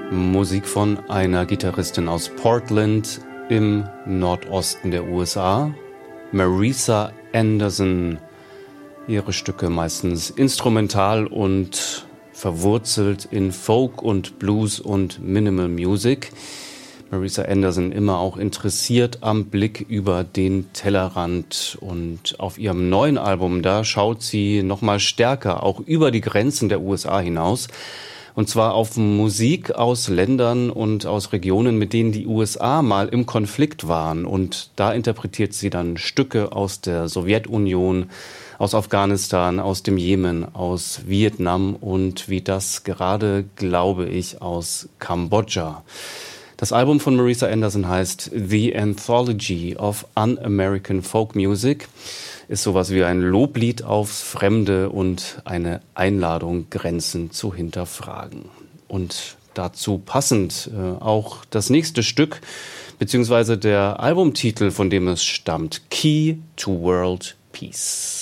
Musik von einer Gitarristin aus Portland im Nordosten der USA, Marisa Anderson. Ihre Stücke meistens instrumental und verwurzelt in Folk und Blues und Minimal Music. Marisa Anderson immer auch interessiert am Blick über den Tellerrand, und auf ihrem neuen Album, da schaut sie nochmal stärker auch über die Grenzen der USA hinaus. Und zwar auf Musik aus Ländern und aus Regionen, mit denen die USA mal im Konflikt waren. Und da interpretiert sie dann Stücke aus der Sowjetunion, aus Afghanistan, aus dem Jemen, aus Vietnam und wie das gerade, glaube ich, aus Kambodscha. Das Album von Marisa Anderson heißt The Anthology of Un-American Folk Music. Ist sowas wie ein Loblied aufs Fremde und eine Einladung, Grenzen zu hinterfragen. Und dazu passend auch das nächste Stück, beziehungsweise der Albumtitel, von dem es stammt, Key to World Peace.